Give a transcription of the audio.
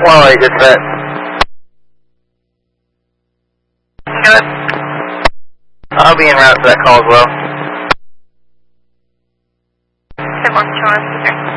Quality dispatch. Good. I'll be en route to that call as well. 10-1,